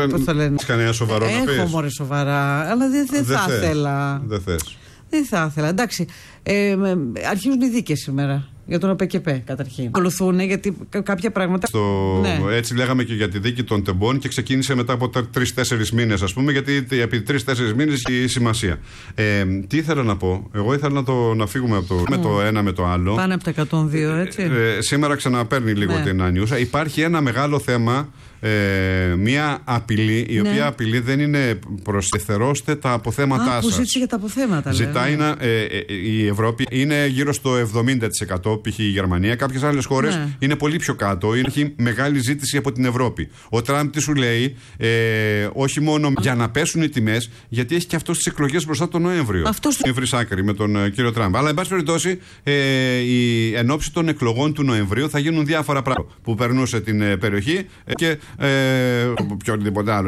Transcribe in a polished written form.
πώς το λένε. Έχεις κανένα σοβαρό να πεις? Έχω μωρέ σοβαρά, αλλά δεν θα ήθελα. Δεν θες. Δεν θα ήθελα. Εντάξει. Αρχίζουν οι δίκες σήμερα. Για τον ΟΠΕΚΕΠΕ καταρχήν. Ακολουθούν γιατί κάποια πράγματα. Ναι. Έτσι λέγαμε και για τη δίκη των τεμπών και ξεκίνησε μετά από 3-4 μήνες, ας πούμε, γιατί επί 3-4 μήνες η σημασία. Τι ήθελα να πω, εγώ ήθελα να φύγουμε με το ένα με το άλλο. Πάνε από τα 102, έτσι. Σήμερα ξαναπαίρνει λίγο την ανιούσα. Υπάρχει ένα μεγάλο θέμα. Μια απειλή, η οποία απειλή δεν είναι προσθερώστε τα αποθέματά σας. Που ζήτησε για τα αποθέματα. Ζητάει η Ευρώπη είναι γύρω στο 70%, π.χ. η Γερμανία. Κάποιες άλλες χώρες είναι πολύ πιο κάτω. Έχει μεγάλη ζήτηση από την Ευρώπη. Ο Τραμπ τι σου λέει, όχι μόνο για να πέσουν οι τιμές, γιατί έχει και αυτό τις εκλογές μπροστά τον Νοέμβριο. Είναι βρυσάκρη με τον κύριο Τραμπ. Αλλά εν πάση περιπτώσει, εν ώψη των εκλογών του Νοεμβρίου θα γίνουν διάφορα πράγματα που περνούσε την περιοχή και πιο οτιδήποτε άλλο.